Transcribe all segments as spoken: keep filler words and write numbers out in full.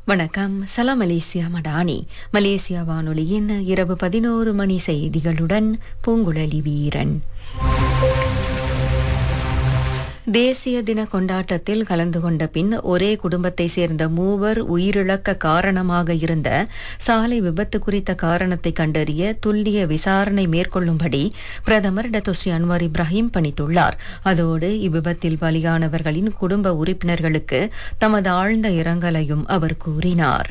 வணக்கம். சலாம் Malaysia Madani. Malaysia வானொலியின் இரவு பதினோரு மணி செய்திகளுடன் பூங்குழலி வீரன். தேசிய தின கொண்டாட்டத்தில் கலந்து கொண்ட பின் ஒரே குடும்பத்தை சேர்ந்த மூவர் உயிரிழக்க காரணமாக இருந்த சாலை விபத்து குறித்த காரணத்தை கண்டறிய துல்லிய விசாரணை மேற்கொள்ளும்படி பிரதமர் டத்தோஸ்ரீ அன்வார் இப்ராஹிம் பணித்துள்ளார். அதோடு இவ்விபத்தில் பலியானவர்களின் குடும்ப உறுப்பினர்களுக்கு தமது ஆழ்ந்த இரங்கலையும் அவர் கூறினார்.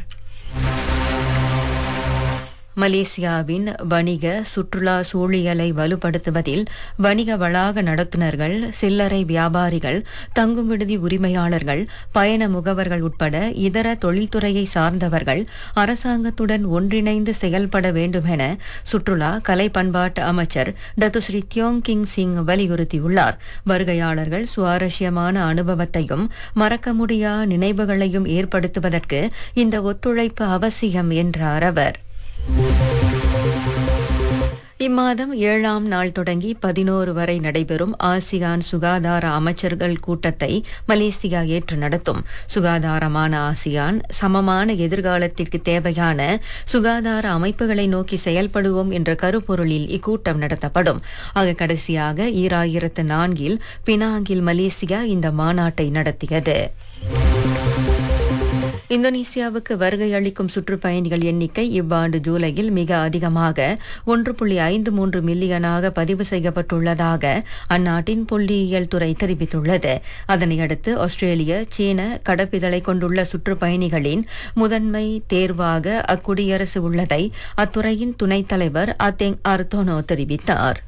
மலேசியாவின் வணிக சுற்றுலா சூழியலை வலுப்படுத்துவதில் வணிக வளாக நடத்துனர்கள், சில்லறை வியாபாரிகள், தங்கும் விடுதி உரிமையாளர்கள், பயண முகவர்கள் உட்பட இதர தொழில்துறையை சார்ந்தவர்கள் அரசாங்கத்துடன் ஒன்றிணைந்து செயல்பட வேண்டுமென சுற்றுலா கலை பண்பாட்டு அமைச்சர் டத்துஸ்ரீ தியோங் கிங் சிங் வலியுறுத்தியுள்ளார். வருகையாளர்கள் சுவாரஸ்யமான அனுபவத்தையும் மறக்க முடியா நினைவுகளையும் ஏற்படுத்துவதற்கு இந்த ஒத்துழைப்பு அவசியம் என்றார் அவர். இம்மாதம் ஏழாம் நாள் தொடங்கி பதினோரு வரை நடைபெறும் ஆசியான் சுகாதார அமைச்சர்கள் கூட்டத்தை மலேசியா ஏற்று நடத்தும். சுகாதாரமான ஆசியான், சமமான எதிர்காலத்திற்கு தேவையான சுகாதார அமைப்புகளை நோக்கி செயல்படுவோம் என்ற கருப்பொருளில் இக்கூட்டம் நடத்தப்படும். ஆக கடைசியாக ஈராயிரத்து நான்கில் பினாங்கில் மலேசியா இந்த மாநாட்டை நடத்தியது. இந்தோனேசியாவுக்கு வருகை அளிக்கும் சுற்றுப்பயணிகள் எண்ணிக்கை இவ்வாண்டு ஜூலையில் மிக அதிகமாக ஒன்று புள்ளி ஐந்து மூன்று மில்லியனாக பதிவு செய்யப்பட்டுள்ளதாக அந்நாட்டின் புள்ளியியல் துறை தெரிவித்துள்ளது. அதனையடுத்து ஆஸ்திரேலிய, சீன கடப்பிதழை கொண்டுள்ள சுற்றுப்பயணிகளின் முதன்மை தேர்வாக அக்குடியரசு உள்ளதை அத்துறையின் துணைத் தலைவர் அத்தெங் அர்தோனோ தெரிவித்தார்.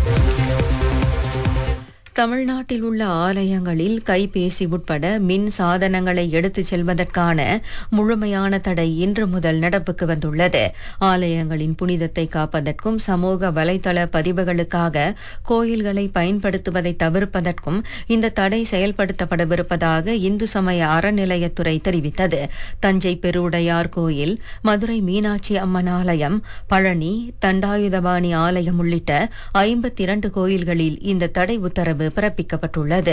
தமிழ்நாட்டில் உள்ள ஆலயங்களில் கைபேசி உட்பட மின் சாதனங்களை எடுத்துச் செல்வதற்கான முழுமையான தடை இன்று முதல் நடப்புக்கு வந்துள்ளது. ஆலயங்களின் புனிதத்தை காப்பதற்கும் சமூக வலைதள பதிவுகளுக்காக கோயில்களை பயன்படுத்துவதை தவிர்ப்பதற்கும் இந்த தடை செயல்படுத்தப்படவிருப்பதாக இந்து சமய அறநிலையத்துறை தெரிவித்தது. தஞ்சை பெருவுடையார் கோயில், மதுரை மீனாட்சி அம்மன் ஆலயம், பழனி தண்டாயுதபாணி ஆலயம் உள்ளிட்ட ஐம்பத்தி இரண்டு கோயில்களில் இந்த தடை உத்தரவு பிறப்பிக்கப்பட்டுள்ளது.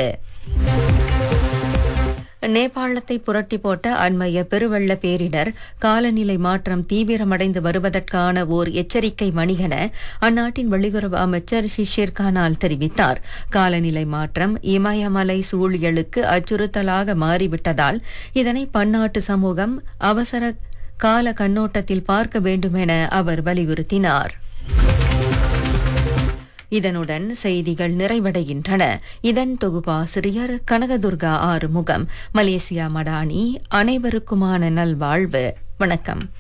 நேபாளத்தை புரட்டி போட்ட அண்மைய பெருவெள்ள பேரிடர் காலநிலை மாற்றம் தீவிரமடைந்து வருவதற்கான ஓர் எச்சரிக்கை மணி என அந்நாட்டின் வெளியுறவு அமைச்சர் ஷிஷிர் கனால் தெரிவித்தார். காலநிலை மாற்றம் இமயமலை சூழியலுக்கு அச்சுறுத்தலாக மாறிவிட்டதால் இதனை பன்னாட்டு சமூகம் அவசர கால கண்ணோட்டத்தில் பார்க்க வேண்டும் என அவர் வலியுறுத்தினார். இதனுடன் செய்திகள் நிறைவடைகின்றன. இதன் தொகுப்பாசிரியர் கனகதுர்கா ஆறுமுகம். மலேசியா மடானி. அனைவருக்குமான நல்வாழ்வு. வணக்கம்.